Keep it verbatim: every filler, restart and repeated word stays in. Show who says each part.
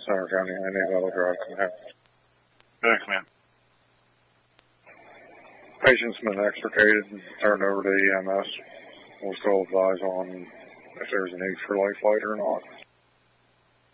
Speaker 1: Center County, Indian Valley Drive, can have.
Speaker 2: Thanks, man.
Speaker 1: Patient's been extricated and turned over to E M S. We'll still advise on if there's a need for life flight or not.